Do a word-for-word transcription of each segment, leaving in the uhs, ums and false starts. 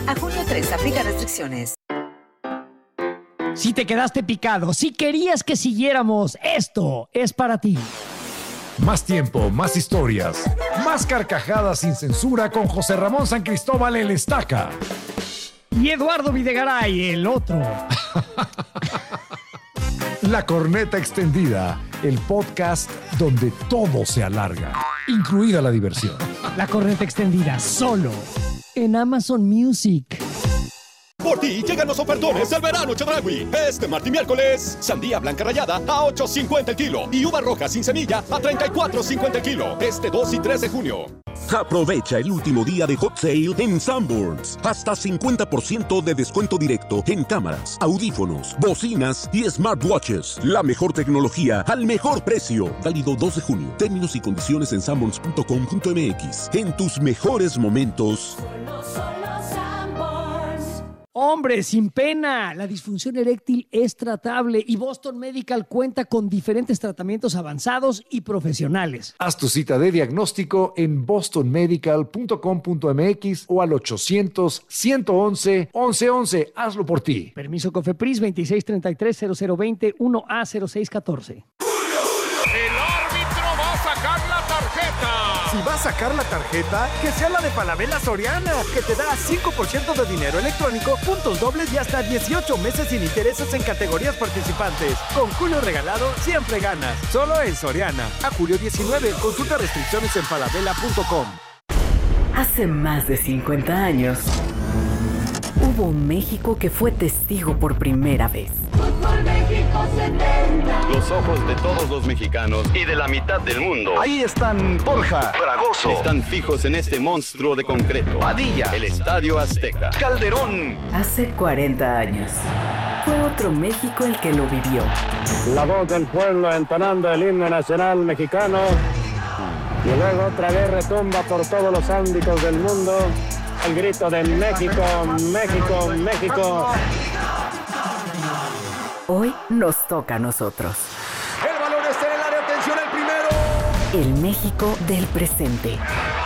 A junio tres, aplica restricciones. Si te quedaste picado, si querías que siguiéramos, esto es para ti. Más tiempo, más historias, más carcajadas sin censura con José Ramón San Cristóbal el Estaca. Y Eduardo Videgaray, el otro. La Corneta Extendida, el podcast donde todo se alarga, incluida la diversión. La Corneta Extendida, solo en Amazon Music. Por ti llegan los ofertones del verano Chedraui. Este martes y miércoles, sandía blanca rallada a ocho cincuenta el kilo y uva roja sin semilla a treinta y cuatro cincuenta el kilo. Este dos y tres de junio. Aprovecha el último día de Hot Sale en Sanborns. Hasta cincuenta por ciento de descuento directo en cámaras, audífonos, bocinas y smartwatches. La mejor tecnología al mejor precio. Válido dos de junio. Términos y condiciones en sanborns punto com punto m x. En tus mejores momentos. Hombre, sin pena, la disfunción eréctil es tratable y Boston Medical cuenta con diferentes tratamientos avanzados y profesionales. Haz tu cita de diagnóstico en boston medical punto com punto m x o al ochocientos, ciento once, once once. Hazlo por ti. Permiso COFEPRIS veintiséis treinta y tres, cero cero veinte, uno A cero seis catorce. El árbitro va a sacar la tarjeta. Si va a sacar la tarjeta, que sea la de Falabella Soriana, que te da cinco por ciento de dinero electrónico, puntos dobles y hasta dieciocho meses sin intereses en categorías participantes. Con Julio regalado, siempre ganas. Solo en Soriana. A julio diecinueve, consulta restricciones en falabella punto com. Hace más de cincuenta años, hubo un México que fue testigo por primera vez. Fútbol México setenta. Los ojos de todos los mexicanos y de la mitad del mundo. Ahí están Borja, Fragoso. Están fijos en este monstruo de concreto. Padilla. El Estadio Azteca. Calderón. Hace cuarenta años, fue otro México el que lo vivió. La voz del pueblo entonando el himno nacional mexicano. Y luego otra vez retumba por todos los ámbitos del mundo el grito de México, México, México. Hoy nos toca a nosotros. El balón está en el área, atención, el primero. El México del presente.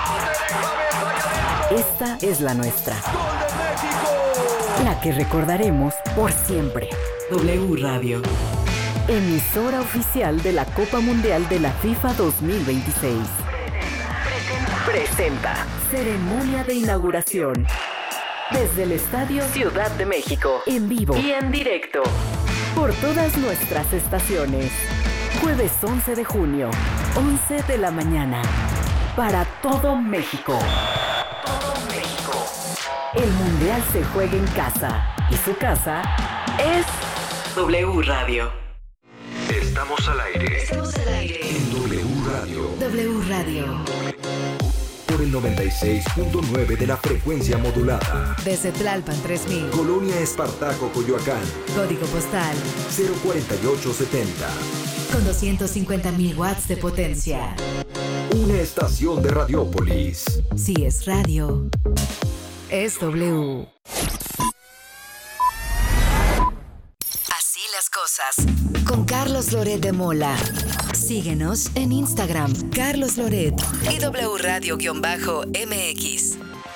Esta es la nuestra. ¡Gol de México! La que recordaremos por siempre. W Radio. Emisora oficial de la Copa Mundial de la FIFA dos mil veintiséis. Presenta. Ceremonia de inauguración. Desde el Estadio Ciudad de México. En vivo y en directo. Por todas nuestras estaciones. Jueves once de junio, once de la mañana. Para todo México. Todo México. El Mundial se juega en casa. Y su casa es W Radio. Estamos al aire. Estamos al aire. En W Radio. W Radio. Por el noventa y seis punto nueve de la frecuencia modulada. Desde Tlalpan tres mil. Colonia Espartaco, Coyoacán. Código postal cero cuarenta y ocho setenta. con doscientos cincuenta mil watts de potencia. Una estación de Radiópolis. Si es radio, es W. Así las cosas. Con Carlos Loret de Mola. Síguenos en Instagram, Carlos Loret y W Radio-M X.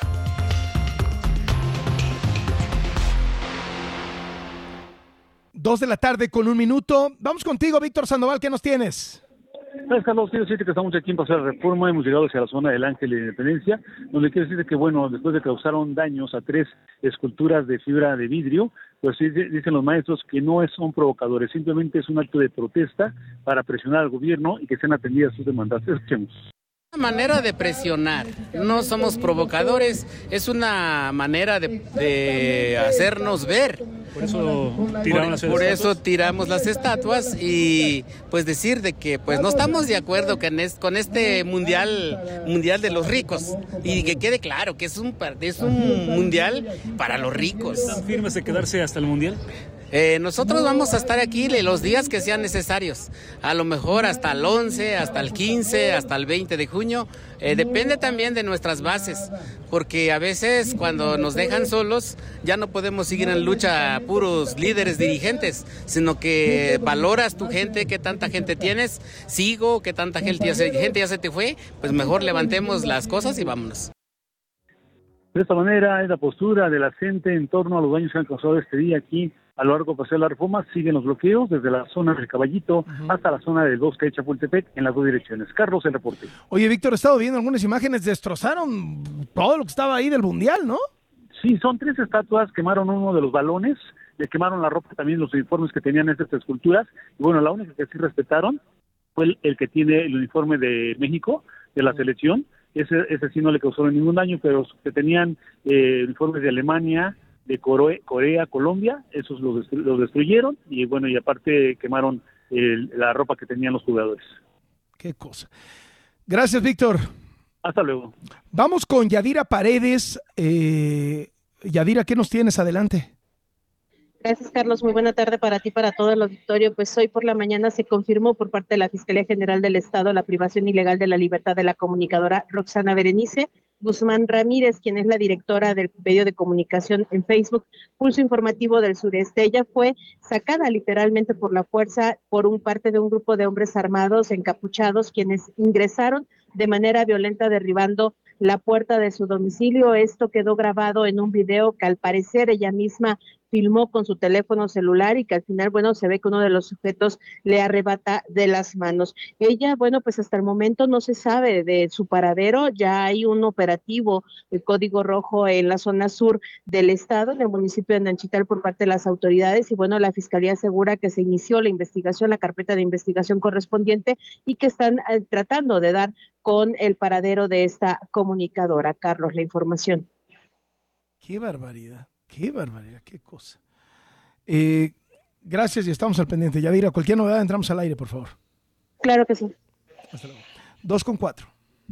Dos de la tarde con un minuto. Vamos contigo, Víctor Sandoval, ¿qué nos tienes? Gracias, Carlos. Quiero decirte que estamos aquí en Paseo de la Reforma, hemos llegado hacia la zona del Ángel de la Independencia, donde quiero decirte que, bueno, después de que causaron daños a tres esculturas de fibra de vidrio, pues sí, dicen los maestros que no son provocadores, simplemente es un acto de protesta para presionar al gobierno y que sean atendidas sus demandas. Escuchemos. Una manera de presionar, no somos provocadores, es una manera de, de hacernos ver. Por eso tiraron las por, por eso tiramos las estatuas y pues decir de que pues no estamos de acuerdo con este, con este mundial mundial de los ricos y que quede claro que es un es un mundial para los ricos. ¿Están firmes de quedarse hasta el mundial? Eh, nosotros vamos a estar aquí los días que sean necesarios, a lo mejor hasta el once, hasta el quince, hasta el veinte de junio, eh, depende también de nuestras bases, porque a veces cuando nos dejan solos ya no podemos seguir en lucha puros líderes dirigentes, sino que valoras tu gente, qué tanta gente tienes, sigo, qué tanta gente ya se, gente ya se te fue, pues mejor levantemos las cosas y vámonos. De esta manera es la postura de la gente en torno a los daños que han causado este día aquí a lo largo del Paseo de la Reforma. Siguen los bloqueos desde la zona del Caballito uh-huh. hasta la zona del Bosque de Chapultepec en las dos direcciones. Carlos, el reporte. Oye, Víctor, he estado viendo algunas imágenes, destrozaron todo lo que estaba ahí del Mundial, ¿no? Sí, son tres estatuas, quemaron uno de los balones, le quemaron la ropa, también los uniformes que tenían estas esculturas, y bueno, la única que sí respetaron fue el, el que tiene el uniforme de México, de la selección. Ese, ese sí no le causó ningún daño, pero los que tenían eh, uniformes de Alemania, de Corea, Corea Colombia, esos los, destru- los destruyeron, y bueno, y aparte quemaron el, la ropa que tenían los jugadores. Qué cosa. Gracias, Víctor. Hasta luego. Vamos con Yadira Paredes. Eh, Yadira, ¿qué nos tienes? Adelante. Gracias, Carlos. Muy buena tarde para ti, para todo el auditorio. Pues hoy por la mañana se confirmó por parte de la Fiscalía General del Estado la privación ilegal de la libertad de la comunicadora Roxana Berenice Guzmán Ramírez, quien es la directora del medio de comunicación en Facebook, Pulso Informativo del Sureste. Ella fue sacada literalmente por la fuerza por un parte de un grupo de hombres armados encapuchados, quienes ingresaron de manera violenta derribando la puerta de su domicilio. Esto quedó grabado en un video que al parecer ella misma filmó con su teléfono celular y que al final, bueno, se ve que uno de los sujetos le arrebata de las manos. Ella, bueno, pues hasta el momento no se sabe de su paradero. Ya hay un operativo, el Código Rojo, en la zona sur del estado, en el municipio de Nanchital, por parte de las autoridades, y bueno, la Fiscalía asegura que se inició la investigación, la carpeta de investigación correspondiente, y que están eh, tratando de dar con el paradero de esta comunicadora. Carlos, la información. Qué barbaridad. Qué barbaridad, qué cosa. Eh, gracias y estamos al pendiente. Yadira, cualquier novedad entramos al aire, por favor. Claro que sí. Hasta luego. Dos con cuatro.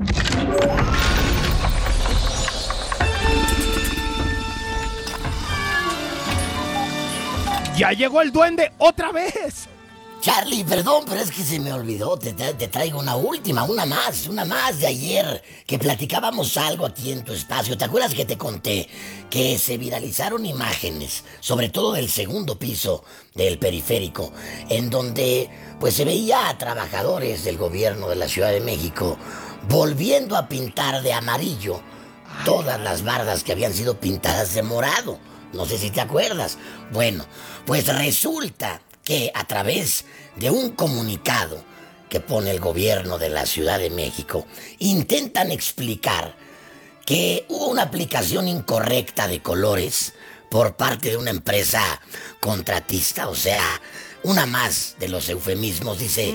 ¡Ya llegó el duende otra vez! Charlie, perdón, pero es que se me olvidó, te, te, te traigo una última, una más, una más de ayer, que platicábamos algo aquí en tu espacio. ¿Te acuerdas que te conté que se viralizaron imágenes, sobre todo del segundo piso del periférico, en donde pues se veía a trabajadores del gobierno de la Ciudad de México volviendo a pintar de amarillo todas las bardas que habían sido pintadas de morado? No sé si te acuerdas. Bueno, pues resulta que a través de un comunicado que pone el gobierno de la Ciudad de México, intentan explicar que hubo una aplicación incorrecta de colores por parte de una empresa contratista, o sea, una más de los eufemismos, dice,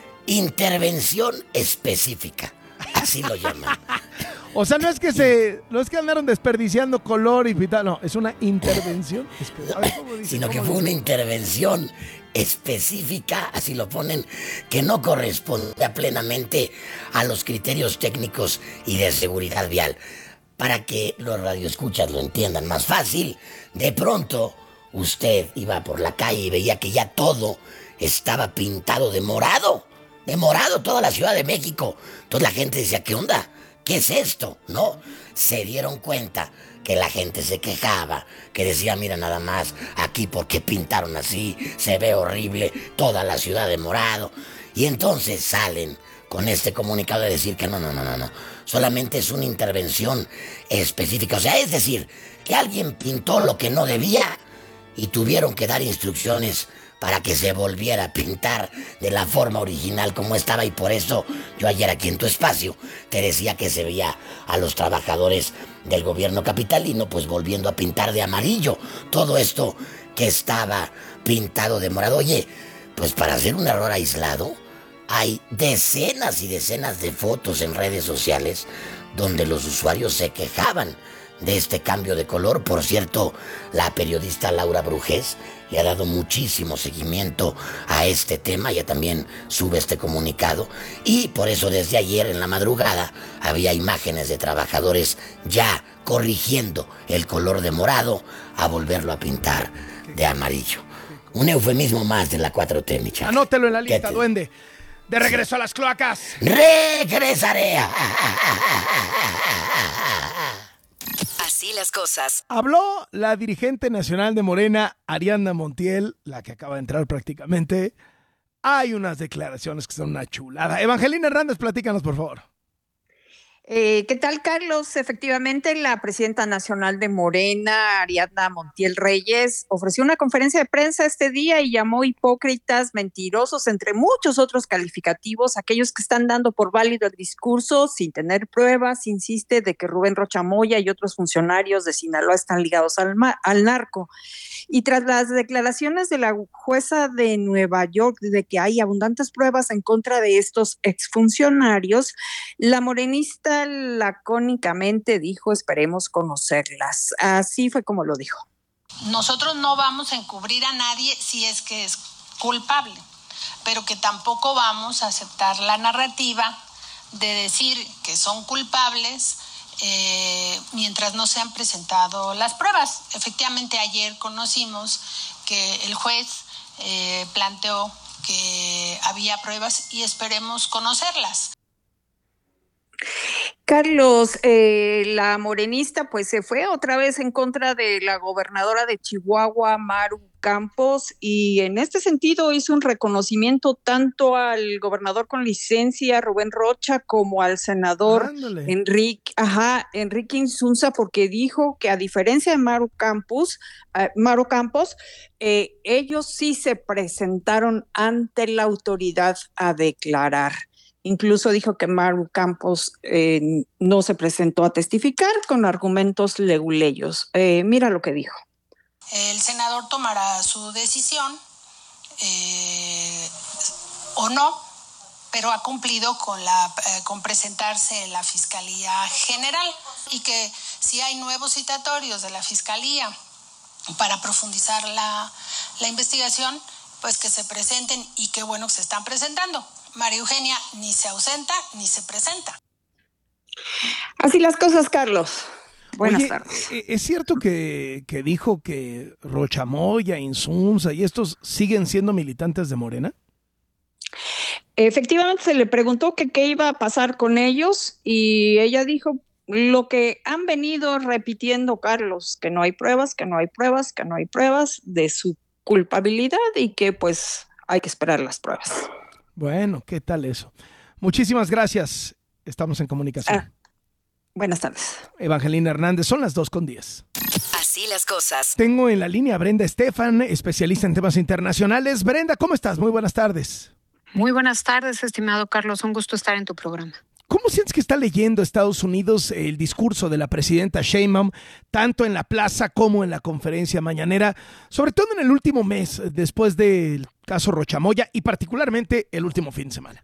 intervención específica, así lo llaman. O sea, no es que se, no es que andaron desperdiciando color y tal, no, es una intervención específica. Sino que fue una intervención específica, así lo ponen, que no correspondía plenamente a los criterios técnicos y de seguridad vial. Para que los radioescuchas lo entiendan más fácil, de pronto usted iba por la calle y veía que ya todo estaba pintado de morado, de morado toda la Ciudad de México. Entonces la gente decía, ¿qué onda? ¿Qué es esto? ¿No? Se dieron cuenta que la gente se quejaba, que decía, mira nada más, aquí porque pintaron así, se ve horrible toda la ciudad de morado. Y entonces salen con este comunicado de decir que no, no, no, no, no, solamente es una intervención específica. O sea, es decir, que alguien pintó lo que no debía y tuvieron que dar instrucciones para que se volviera a pintar de la forma original como estaba. Y por eso yo ayer aquí en tu espacio te decía que se veía a los trabajadores del gobierno capitalino pues volviendo a pintar de amarillo todo esto que estaba pintado de morado. Oye, pues para hacer un error aislado hay decenas y decenas de fotos en redes sociales donde los usuarios se quejaban de este cambio de color. Por cierto, la periodista Laura Brujés le ha dado muchísimo seguimiento a este tema. Ella también sube este comunicado y por eso desde ayer en la madrugada había imágenes de trabajadores ya corrigiendo el color de morado a volverlo a pintar de amarillo. Un eufemismo más de la cuatro T, mi chavo. Anótelo en la lista, duende. De regreso a las cloacas. Regresaré. Así las cosas. Habló la dirigente nacional de Morena, Ariadna Montiel, la que acaba de entrar prácticamente. Hay unas declaraciones que son una chulada. Evangelina Hernández, platícanos, por favor. Eh, ¿Qué tal, Carlos? Efectivamente, la presidenta nacional de Morena, Ariadna Montiel Reyes, ofreció una conferencia de prensa este día y llamó hipócritas, mentirosos, entre muchos otros calificativos, aquellos que están dando por válido el discurso sin tener pruebas. Insiste de que Rubén Rocha Moya y otros funcionarios de Sinaloa están ligados al, al narco. Y tras las declaraciones de la jueza de Nueva York de que hay abundantes pruebas en contra de estos exfuncionarios, la morenista lacónicamente dijo: esperemos conocerlas. Así fue como lo dijo. Nosotros no vamos a encubrir a nadie si es que es culpable, pero que tampoco vamos a aceptar la narrativa de decir que son culpables Eh, mientras no se han presentado las pruebas. Efectivamente, ayer conocimos que el juez eh, planteó que había pruebas y esperemos conocerlas. Carlos, eh, la morenista pues se fue otra vez en contra de la gobernadora de Chihuahua, Maru Campos, y en este sentido hizo un reconocimiento tanto al gobernador con licencia, Rubén Rocha, como al senador Enrique, ajá, Enrique Insunza, porque dijo que a diferencia de Maru Campos, eh, Maru Campos, eh, ellos sí se presentaron ante la autoridad a declarar. Incluso dijo que Maru Campos eh, no se presentó a testificar con argumentos leguleyos. Eh, mira lo que dijo. El senador tomará su decisión eh, o no, pero ha cumplido con, la, eh, con presentarse en la Fiscalía General, y que si hay nuevos citatorios de la Fiscalía para profundizar la, la investigación, pues que se presenten, y qué bueno que se están presentando. María Eugenia ni se ausenta ni se presenta. Así las cosas, Carlos. Buenas Oye, tardes. ¿es cierto que, que dijo que Rocha Moya, Insunza y estos siguen siendo militantes de Morena? Efectivamente, se le preguntó que qué iba a pasar con ellos y ella dijo lo que han venido repitiendo, Carlos, que no hay pruebas, que no hay pruebas, que no hay pruebas de su culpabilidad y que pues hay que esperar las pruebas. Bueno, ¿qué tal eso? Muchísimas gracias. Estamos en comunicación. Ah, buenas tardes. Evangelina Hernández, son las dos con diez. Así las cosas. Tengo en la línea a Brenda Estefan, especialista en temas internacionales. Brenda, ¿cómo estás? Muy buenas tardes. Muy buenas tardes, estimado Carlos. Un gusto estar en tu programa. ¿Cómo sientes que está leyendo Estados Unidos el discurso de la presidenta Sheinbaum, tanto en la plaza como en la conferencia mañanera, sobre todo en el último mes, después del caso Rocha Moya y particularmente el último fin de semana?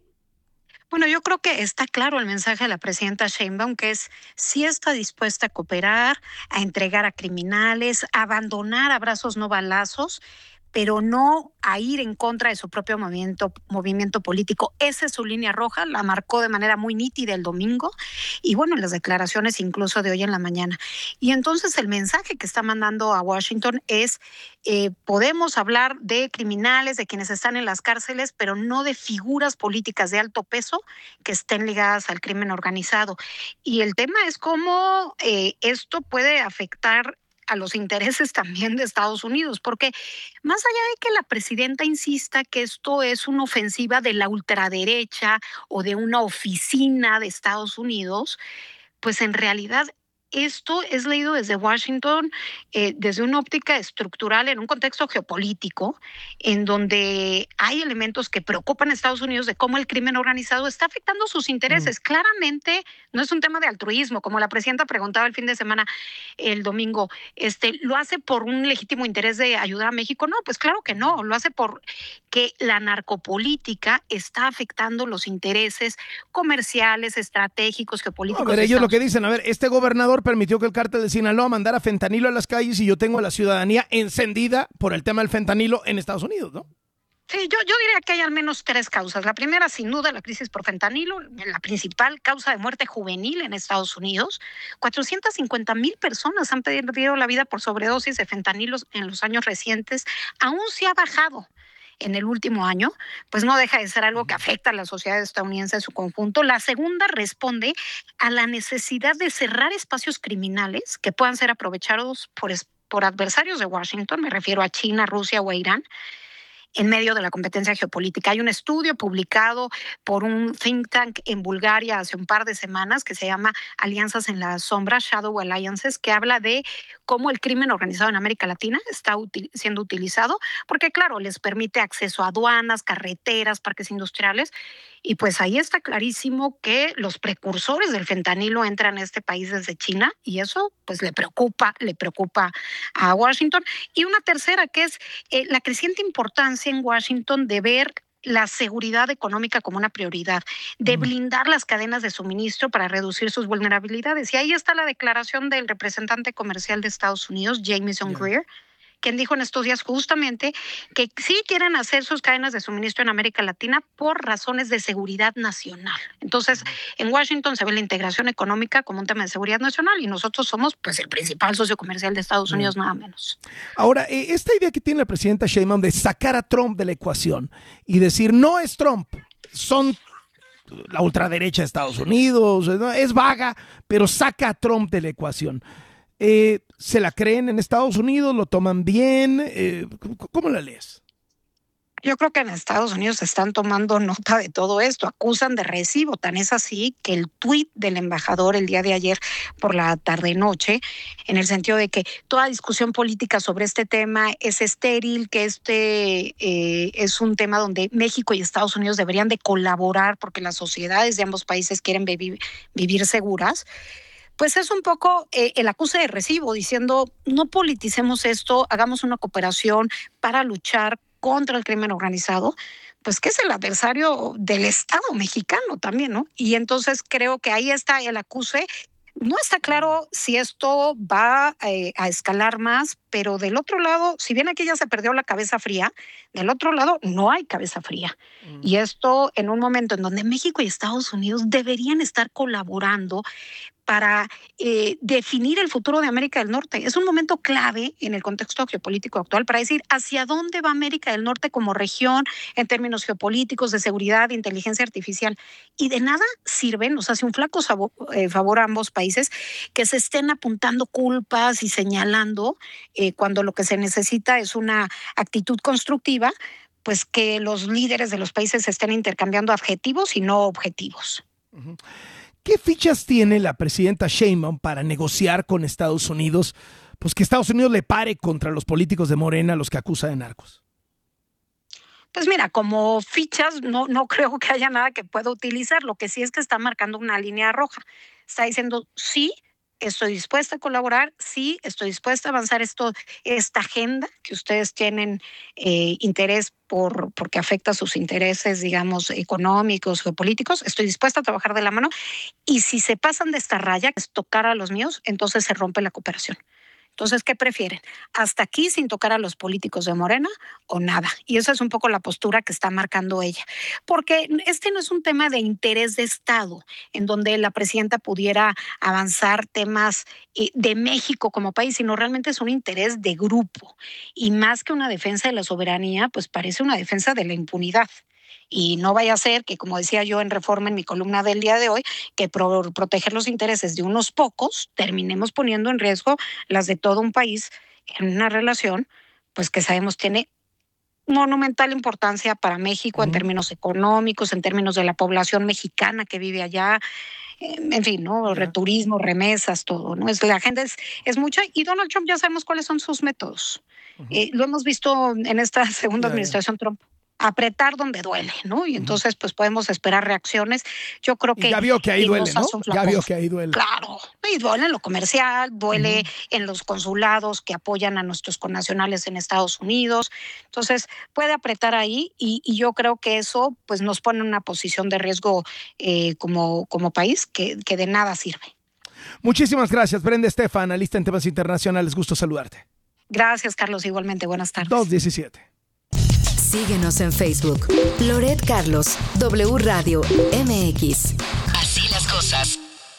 Bueno, yo creo que está claro el mensaje de la presidenta Sheinbaum, que es sí está dispuesta a cooperar, a entregar a criminales, a abandonar abrazos no balazos, pero no a ir en contra de su propio movimiento, movimiento político. Esa es su línea roja, la marcó de manera muy nítida el domingo y bueno, las declaraciones incluso de hoy en la mañana. Y entonces el mensaje que está mandando a Washington es, eh, podemos hablar de criminales, de quienes están en las cárceles, pero no de figuras políticas de alto peso que estén ligadas al crimen organizado. Y el tema es cómo eh, esto puede afectar a los intereses también de Estados Unidos, porque más allá de que la presidenta insista que esto es una ofensiva de la ultraderecha o de una oficina de Estados Unidos, pues en realidad esto es leído desde Washington, eh, desde una óptica estructural en un contexto geopolítico, en donde hay elementos que preocupan a Estados Unidos de cómo el crimen organizado está afectando sus intereses. Mm. Claramente no es un tema de altruismo, como la presidenta preguntaba el fin de semana, el domingo, este, ¿lo hace por un legítimo interés de ayudar a México? No, pues claro que no, lo hace por que la narcopolítica está afectando los intereses comerciales, estratégicos, geopolíticos. No, a ver, ellos lo que dicen, a ver, este gobernador permitió que el cártel de Sinaloa mandara fentanilo a las calles y yo tengo a la ciudadanía encendida por el tema del fentanilo en Estados Unidos, ¿no? Sí, yo, yo diría que hay al menos tres causas. La primera, sin duda, la crisis por fentanilo, la principal causa de muerte juvenil en Estados Unidos. cuatrocientas cincuenta mil personas han perdido la vida por sobredosis de fentanilos en los años recientes. Aún se ha bajado en el último año, pues no deja de ser algo que afecta a la sociedad estadounidense en su conjunto. La segunda responde a la necesidad de cerrar espacios criminales que puedan ser aprovechados por, por adversarios de Washington, me refiero a China, Rusia o a Irán. en medio de la competencia geopolítica. Hay un estudio publicado por un think tank en Bulgaria hace un par de semanas que se llama Alianzas en la Sombra, Shadow Alliances, que habla de cómo el crimen organizado en América Latina está util- siendo utilizado, porque claro, les permite acceso a aduanas, carreteras, parques industriales, y pues ahí está clarísimo que los precursores del fentanilo entran a este país desde China, y eso pues le preocupa, le preocupa a Washington. Y una tercera, que es eh, la creciente importancia en Washington de ver la seguridad económica como una prioridad, de blindar las cadenas de suministro para reducir sus vulnerabilidades. Y ahí está la declaración del representante comercial de Estados Unidos, Jamieson yeah. Greer, quien dijo en estos días justamente que sí quieren hacer sus cadenas de suministro en América Latina por razones de seguridad nacional. Entonces, en Washington se ve la integración económica como un tema de seguridad nacional y nosotros somos pues el principal socio comercial de Estados Unidos, nada menos. Ahora, eh, esta idea que tiene la presidenta Sheinbaum de sacar a Trump de la ecuación y decir, no es Trump, son la ultraderecha de Estados Unidos, es vaga, pero saca a Trump de la ecuación. Eh, ¿Se la creen en Estados Unidos? ¿Lo toman bien? Eh, ¿Cómo la lees? Yo creo que en Estados Unidos están tomando nota de todo esto, acusan de recibo, tan es así que el tuit del embajador el día de ayer por la tarde-noche, en el sentido de que toda discusión política sobre este tema es estéril, que este eh, es un tema donde México y Estados Unidos deberían de colaborar porque las sociedades de ambos países quieren vivir, vivir seguras. Pues es un poco eh, el acuse de recibo, diciendo no politicemos esto, hagamos una cooperación para luchar contra el crimen organizado, pues que es el adversario del Estado mexicano también, ¿no? Y entonces creo que ahí está el acuse. No está claro si esto va eh, a escalar más, pero del otro lado, si bien aquí ya se perdió la cabeza fría, del otro lado no hay cabeza fría. Mm. Y esto en un momento en donde México y Estados Unidos deberían estar colaborando para eh, definir el futuro de América del Norte. Es un momento clave en el contexto geopolítico actual para decir hacia dónde va América del Norte como región en términos geopolíticos, de seguridad, de inteligencia artificial. Y de nada sirven, nos hace un flaco sabor, eh, favor a ambos países que se estén apuntando culpas y señalando eh, cuando lo que se necesita es una actitud constructiva, pues que los líderes de los países estén intercambiando adjetivos y no objetivos. Uh-huh. ¿Qué fichas tiene la presidenta Sheinbaum para negociar con Estados Unidos? Pues que Estados Unidos le pare contra los políticos de Morena, los que acusa de narcos. Pues mira, como fichas no, no creo que haya nada que pueda utilizar. Lo que sí es que está marcando una línea roja. Está diciendo, sí, estoy dispuesta a colaborar, sí, estoy dispuesta a avanzar esto, esta agenda que ustedes tienen eh, interés por porque afecta a sus intereses, digamos, económicos, geopolíticos. Estoy dispuesta a trabajar de la mano y si se pasan de esta raya, que es tocar a los míos, entonces se rompe la cooperación. Entonces, ¿qué prefieren? ¿Hasta aquí sin tocar a los políticos de Morena o nada? Y esa es un poco la postura que está marcando ella. Porque este no es un tema de interés de Estado, en donde la presidenta pudiera avanzar temas de México como país, sino realmente es un interés de grupo. Y más que una defensa de la soberanía, pues parece una defensa de la impunidad. Y no vaya a ser que, como decía yo en Reforma en mi columna del día de hoy, que por proteger los intereses de unos pocos terminemos poniendo en riesgo las de todo un país en una relación pues que sabemos tiene monumental importancia para México uh-huh. en términos económicos, en términos de la población mexicana que vive allá, en fin, ¿no? Uh-huh. Returismo, remesas, todo, ¿no? Es, la agenda es, es mucha y Donald Trump ya sabemos cuáles son sus métodos. Uh-huh. Eh, lo hemos visto en esta segunda yeah, administración yeah. Trump. Apretar donde duele, ¿no? Y entonces, pues podemos esperar reacciones. Yo creo que. Y ya vio que ahí duele, ¿no? Ya vio que ahí duele. Claro. Y duele en lo comercial, duele uh-huh. en los consulados que apoyan a nuestros connacionales en Estados Unidos. Entonces, puede apretar ahí y, y yo creo que eso, pues, nos pone en una posición de riesgo eh, como, como país que, que de nada sirve. Muchísimas gracias, Brenda Estefan, analista en temas internacionales. Gusto saludarte. Gracias, Carlos. Igualmente. Buenas tardes. dos diecisiete. Síguenos en Facebook. Loret Carlos, W Radio M X. Así las cosas.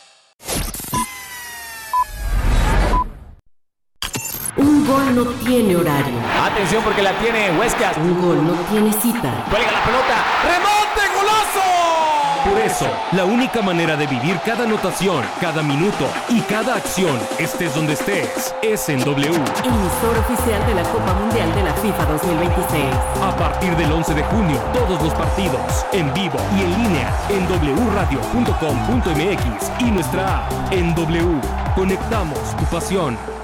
Un gol no tiene horario. Atención porque la tiene Huescas. Un gol no tiene cita. Cuelga la pelota. ¡Remonta! ¡De golazo! Por eso, la única manera de vivir cada anotación, cada minuto y cada acción, estés donde estés, es en W. Emisor oficial de la Copa Mundial de la FIFA dos mil veintiséis. A partir del once de junio, todos los partidos, en vivo y en línea, en doble u radio punto com punto m x y nuestra app. En W, conectamos tu pasión.